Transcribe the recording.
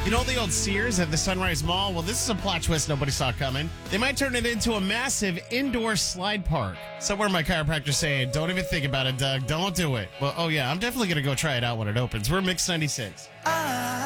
You know the old Sears at the Sunrise Mall? Well, this is a plot twist nobody saw coming. They might turn it into a massive indoor slide park. Somewhere my chiropractor's saying, don't even think about it, Doug. Don't do it. Well, oh yeah, I'm definitely going to go try it out when it opens. We're Mix 96.